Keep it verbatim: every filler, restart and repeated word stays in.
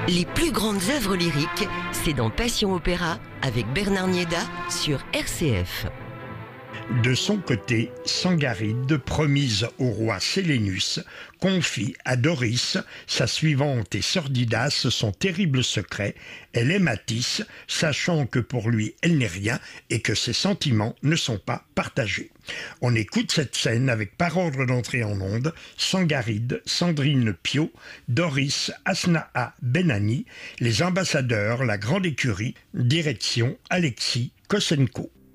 Les plus grandes œuvres lyriques, c'est dans Passion Opéra avec Bernard Nieda sur R C F. De son côté, Sangaride, promise au roi Sélénus, confie à Doris, sa suivante et Sordidas, son terrible secret. Elle aime Attis, sachant que pour lui, elle n'est rien et que ses sentiments ne sont pas partagés. On écoute cette scène avec par ordre d'entrée en onde, Sangaride, Sandrine Piau, Doris, Asnaa Benani, les ambassadeurs, la grande écurie, direction Alexis Kosenko.